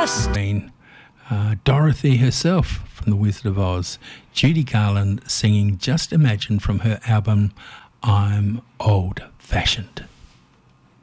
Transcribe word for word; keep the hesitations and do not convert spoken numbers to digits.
Been uh, Dorothy herself from The Wizard of Oz, Judy Garland singing Just Imagine from her album I'm Old Fashioned.